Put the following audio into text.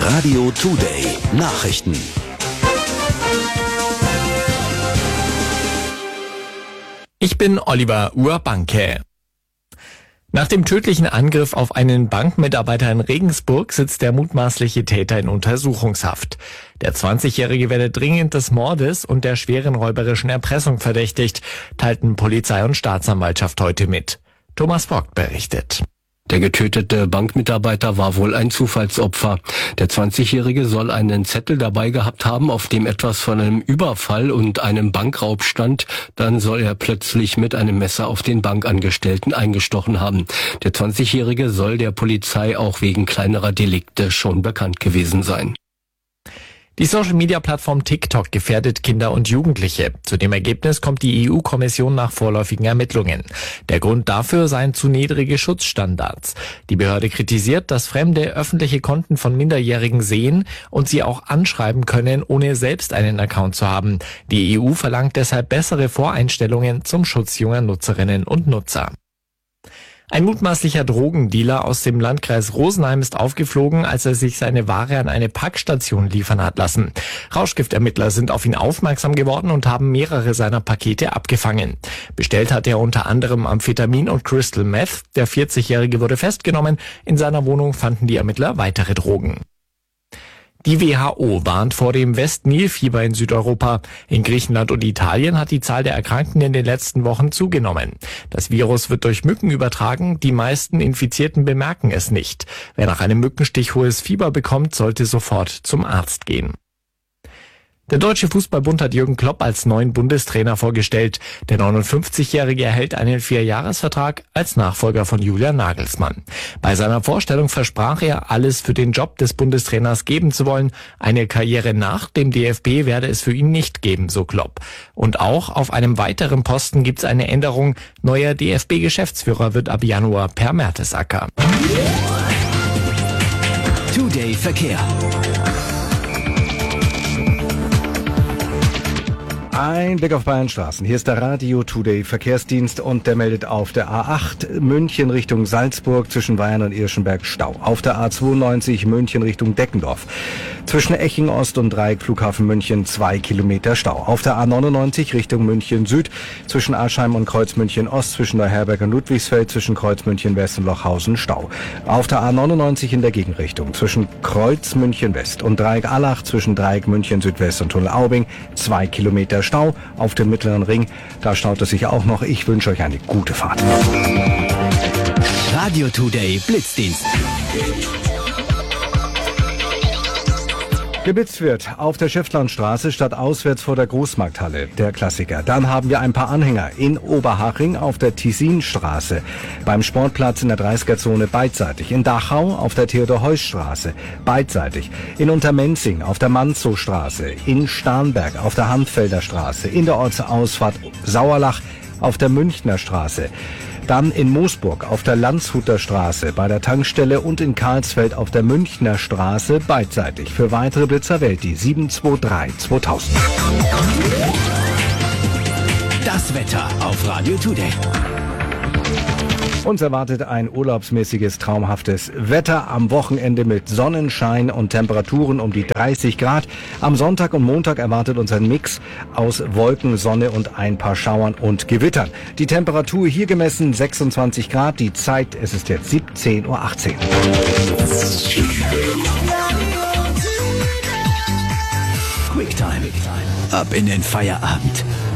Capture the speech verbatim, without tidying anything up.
Radio Today Nachrichten. Ich bin Oliver Urbanke. Nach dem tödlichen Angriff auf einen Bankmitarbeiter in Regensburg sitzt der mutmaßliche Täter in Untersuchungshaft. Der zwanzigjährige werde dringend des Mordes und der schweren räuberischen Erpressung verdächtigt, teilten Polizei und Staatsanwaltschaft heute mit. Thomas Vogt berichtet. Der getötete Bankmitarbeiter war wohl ein Zufallsopfer. Der zwanzigjährige soll einen Zettel dabei gehabt haben, auf dem etwas von einem Überfall und einem Bankraub stand. Dann soll er plötzlich mit einem Messer auf den Bankangestellten eingestochen haben. Der zwanzigjährige soll der Polizei auch wegen kleinerer Delikte schon bekannt gewesen sein. Die Social-Media-Plattform TikTok gefährdet Kinder und Jugendliche. Zu dem Ergebnis kommt die E U-Kommission nach vorläufigen Ermittlungen. Der Grund dafür seien zu niedrige Schutzstandards. Die Behörde kritisiert, dass Fremde öffentliche Konten von Minderjährigen sehen und sie auch anschreiben können, ohne selbst einen Account zu haben. Die E U verlangt deshalb bessere Voreinstellungen zum Schutz junger Nutzerinnen und Nutzer. Ein mutmaßlicher Drogendealer aus dem Landkreis Rosenheim ist aufgeflogen, als er sich seine Ware an eine Packstation liefern hat lassen. Rauschgiftermittler sind auf ihn aufmerksam geworden und haben mehrere seiner Pakete abgefangen. Bestellt hat er unter anderem Amphetamin und Crystal Meth. Der vierzigjährige wurde festgenommen. In seiner Wohnung fanden die Ermittler weitere Drogen. Die W H O warnt vor dem West-Nil-Fieber in Südeuropa. In Griechenland und Italien hat die Zahl der Erkrankten in den letzten Wochen zugenommen. Das Virus wird durch Mücken übertragen. Die meisten Infizierten bemerken es nicht. Wer nach einem Mückenstich hohes Fieber bekommt, sollte sofort zum Arzt gehen. Der Deutsche Fußballbund hat Jürgen Klopp als neuen Bundestrainer vorgestellt. Der neunundfünfzigjährige erhält einen Vierjahresvertrag als Nachfolger von Julian Nagelsmann. Bei seiner Vorstellung versprach er, alles für den Job des Bundestrainers geben zu wollen. Eine Karriere nach dem D F B werde es für ihn nicht geben, so Klopp. Und auch auf einem weiteren Posten gibt es eine Änderung. Neuer D F B-Geschäftsführer wird ab Januar Per Mertesacker. Today Verkehr. Ein Blick auf Bayernstraßen. Hier ist der Radio Today Verkehrsdienst und der meldet auf der A acht München Richtung Salzburg zwischen Weyern und Irschenberg Stau. Auf der A zweiundneunzig München Richtung Deckendorf. Zwischen Eching Ost und Dreieck Flughafen München zwei Kilometer Stau. Auf der A neunundneunzig Richtung München Süd zwischen Aschheim und Kreuz München Ost zwischen der Herberg und Ludwigsfeld zwischen Kreuz München West und Lochhausen Stau. Auf der A neunundneunzig in der Gegenrichtung zwischen Kreuz München West und Dreieck Allach zwischen Dreieck München Südwest und Tunnel Aubing zwei Kilometer Stau. Auf dem Mittleren Ring, da staut es sich auch noch. Ich wünsche euch eine gute Fahrt. Radio Today Blitzdienst. Geblitzt wird auf der Schäftlarnstraße statt auswärts vor der Großmarkthalle, der Klassiker. Dann haben wir ein paar Anhänger in Oberhaching auf der Tessinstraße, beim Sportplatz in der dreißiger-Zone beidseitig, in Dachau auf der Theodor-Heuss-Straße beidseitig, in Untermenzing auf der Manzow-Straße, in Starnberg auf der Handfelder Straße, in der Ortsausfahrt Sauerlach auf der Münchner Straße. Dann in Moosburg auf der Landshuter Straße bei der Tankstelle und in Karlsfeld auf der Münchner Straße beidseitig. Für weitere Blitzer wählt die sieben zwei drei zweitausend. Das Wetter auf Radio Today. Uns erwartet ein urlaubsmäßiges, traumhaftes Wetter am Wochenende mit Sonnenschein und Temperaturen um die dreißig Grad. Am Sonntag und Montag erwartet uns ein Mix aus Wolken, Sonne und ein paar Schauern und Gewittern. Die Temperatur hier gemessen sechsundzwanzig Grad, die Zeit, es ist jetzt siebzehn Uhr achtzehn. Quicktime. Ab in den Feierabend.